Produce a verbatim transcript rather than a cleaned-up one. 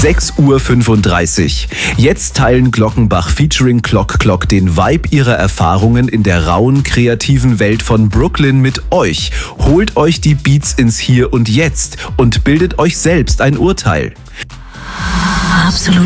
sechs Uhr fünfunddreißig. Jetzt teilen Glockenbach featuring Clock Clock den Vibe ihrer Erfahrungen in der rauen, kreativen Welt von Brooklyn mit euch. Holt euch die Beats ins Hier und Jetzt und bildet euch selbst ein Urteil. Absolut.